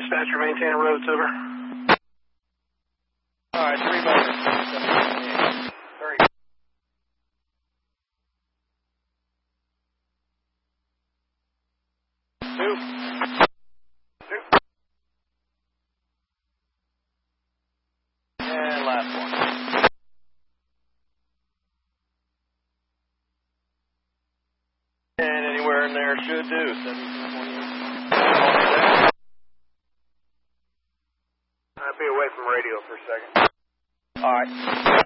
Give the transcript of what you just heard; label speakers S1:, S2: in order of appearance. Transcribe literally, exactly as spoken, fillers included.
S1: dispatcher, maintaining roads, over.
S2: All right, three motors. Three. Two. Two. And last one. And anywhere in there should do. seventeen twenty-eight.
S1: I'll be away from radio for a second.
S2: All right.